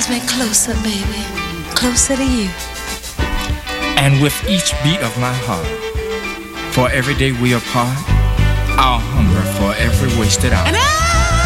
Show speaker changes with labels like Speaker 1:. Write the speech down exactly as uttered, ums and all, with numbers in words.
Speaker 1: me closer, baby, closer to you.
Speaker 2: And with each beat of my heart, for every day we apart, I'll hunger for every wasted hour.
Speaker 1: And I